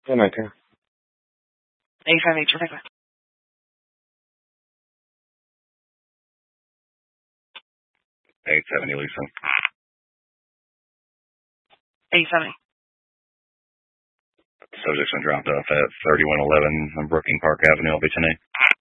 Good night, Tim. 858, terrific. 870, Lisa. 870. Subject's been dropped off at 3111 on Brooking Park Avenue, LB10A.